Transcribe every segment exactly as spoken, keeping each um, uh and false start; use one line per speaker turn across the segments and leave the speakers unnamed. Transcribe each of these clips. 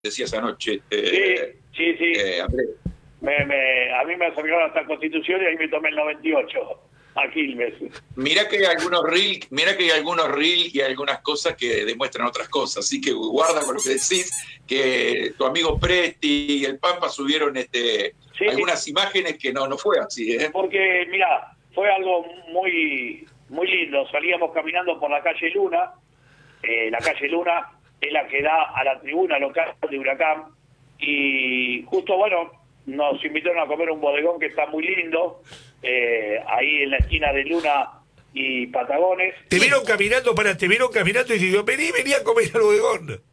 decías anoche. Eh,
sí, sí, sí.
Eh, Andrés.
Me, me, a mí me acercaron hasta Constitución y ahí me tomé el noventa y ocho a Quilmes.
Mirá que hay algunos reel, mirá que hay algunos reel y algunas cosas que demuestran otras cosas, así que guarda con lo que decís, que tu amigo Presti y el Pampa subieron este sí, algunas imágenes que no, no fue así, ¿eh?
Porque, mira, fue algo muy, muy lindo. Salíamos caminando por la calle Luna, eh, la calle Luna es la que da a la tribuna local de Huracán, y justo, bueno, nos invitaron a comer un bodegón que está muy lindo, eh, ahí en la esquina de Luna y Patagones.
Te vieron caminando, para, te vieron caminando y dijeron, vení, vení a comer al bodegón.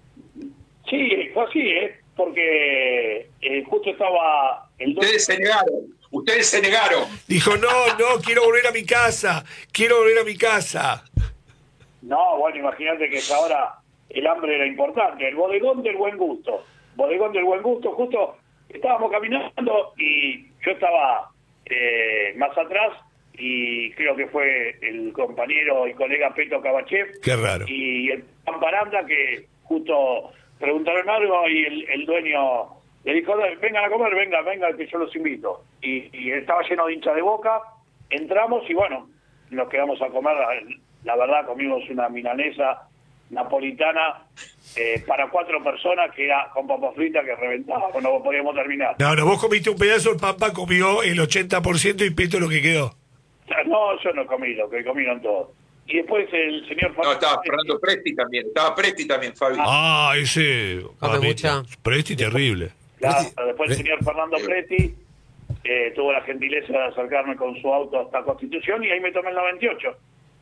Sí, fue así, ¿eh? Porque eh, justo estaba... el
Ustedes se negaron, ustedes se negaron.
Dijo, no, no, quiero volver a mi casa, quiero volver a mi casa.
No, bueno, imagínate que ahora el hambre era importante. El bodegón del buen gusto. Bodegón del buen gusto, justo estábamos caminando y yo estaba eh, más atrás y creo que fue el compañero y colega Peto Cabachev.
Qué raro.
Y el Pamparanda que justo preguntaron algo y el, el dueño le dijo, vengan a comer, venga, venga, que yo los invito. Y, y estaba lleno de hinchas de Boca, entramos y bueno, nos quedamos a comer. La verdad, comimos una milanesa napolitana eh, para cuatro personas que era con papas fritas que reventaba, no podíamos terminar.
No, no, vos comiste un pedazo, el Pampa comió el ochenta por ciento y Peto lo que quedó.
No, yo no comí lo que comieron todos. Y después el señor...
No, estaba Fernando Presti también, estaba Presti también, Fabi.
Ah, ese...
Ah, mucha.
Presti terrible.
Claro, después el señor Fernando Presti eh, tuvo la gentileza de acercarme con su auto hasta Constitución y ahí me tomé el noventa y ocho.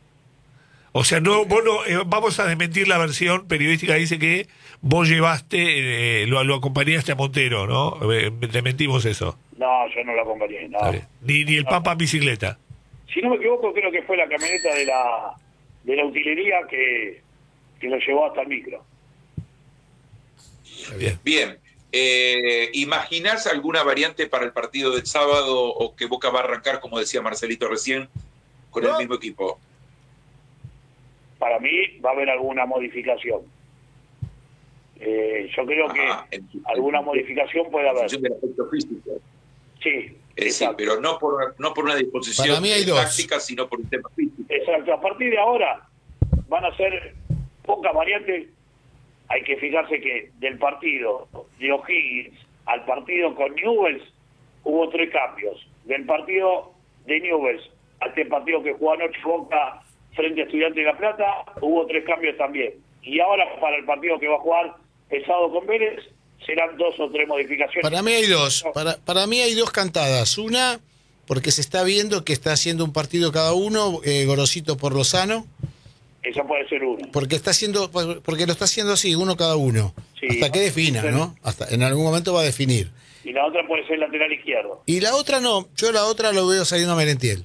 O sea, no, vos no, eh, vamos a desmentir la versión periodística, dice que vos llevaste, eh, lo, lo acompañaste a Montero, ¿no? Eh, desmentimos eso.
No, yo no lo acompañé, no.
Ni, ni el
no.
Pampa en bicicleta.
Si no me equivoco, creo que fue la camioneta de la de la utilería que, que lo llevó hasta el micro.
Bien. Bien. Eh, ¿Imaginás alguna variante para el partido del sábado o que Boca va a arrancar, como decía Marcelito recién, con ¿No? el mismo equipo?
Para mí va a haber alguna modificación. Eh, yo creo Ajá, que en, alguna en, modificación puede haber.
En del aspecto físico.
Sí,
eh, sí, pero no por, no por una disposición
Para mí hay
táctica,
dos.
sino por un tema físico.
Exacto. A partir de ahora van a ser pocas variantes. Hay que fijarse que del partido de O'Higgins al partido con Newell's hubo tres cambios. Del partido de Newell's a este partido que jugó anoche Boca frente a Estudiantes de La Plata, hubo tres cambios también. Y ahora para el partido que va a jugar Pesado con Vélez, serán dos o tres modificaciones.
Para mí hay dos. Para, para mí hay dos cantadas. Una, porque se está viendo que está haciendo un partido cada uno, eh, Gorosito por Lozano.
Esa puede ser una.
Porque está haciendo, porque lo está haciendo así, uno cada uno. Sí, hasta que defina,
sí.
¿no? Hasta en algún momento va a definir.
Y la otra puede ser lateral izquierdo.
Y la otra no. Yo la otra lo veo saliendo a Merentiel.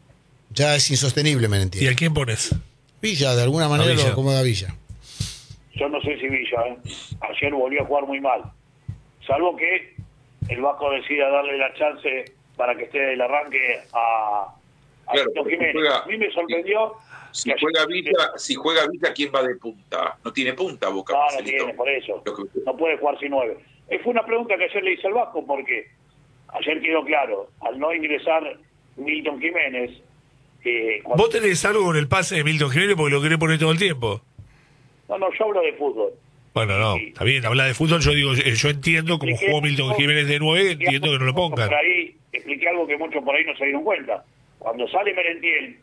Ya es insostenible Merentiel.
¿Y a quién pones?
Villa, de alguna manera lo acomoda Villa.
Yo no sé si Villa, ¿eh? Ayer volvió a jugar muy mal. Salvo que el Vasco decida darle la chance para que esté del arranque a, a
claro,
Jiménez.
Juega,
a mí me sorprendió.
Si, si juega Villa, si juega Villa, ¿quién va de punta? No tiene punta Boca.
No,
Marcelito.
no tiene, por eso. No puede jugar sin nueve. Eh, fue una pregunta que ayer le hice al Vasco, porque ayer quedó claro, al no ingresar Milton Jiménez. Eh, cuando...
¿Vos tenés algo con el pase de Milton Jiménez porque lo querés poner todo el tiempo?
No, no, yo hablo de fútbol.
Bueno, no, sí. Está bien, habla de fútbol, yo digo, yo entiendo cómo jugó Milton Jiménez de nueve, entiendo que no lo pongan.
Por ahí, expliqué algo que muchos por ahí no se dieron cuenta. Cuando sale Merentiel,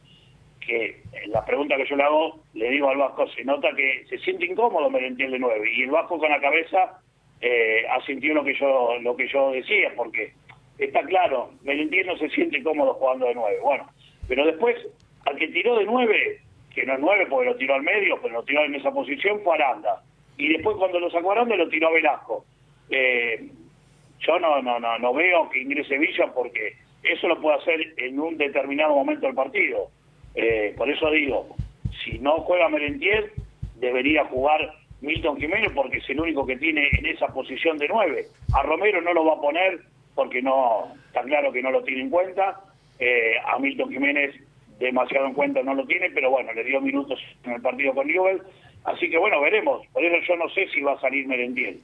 que en la pregunta que yo le hago, le digo al Vasco, se nota que se siente incómodo Merentiel de nueve, y el Vasco con la cabeza eh, asintió lo que yo lo que yo decía, porque está claro, Merentiel no se siente cómodo jugando de nueve. Bueno, pero después, al que tiró de nueve, que no es nueve porque lo tiró al medio, pero lo tiró en esa posición, fue Aranda. Y después cuando lo sacó Aranda lo tiró a Velasco. Eh, yo no, no, no, no veo que ingrese Villa porque eso lo puede hacer en un determinado momento del partido. Eh, por eso digo, si no juega Merentiel, debería jugar Milton Jiménez porque es el único que tiene en esa posición de nueve. A Romero no lo va a poner porque no está claro que no lo tiene en cuenta. Eh, a Milton Jiménez demasiado en cuenta no lo tiene, pero bueno, le dio minutos en el partido con Newell's Así que bueno, veremos. Por eso yo no sé si va a salir Merentiel.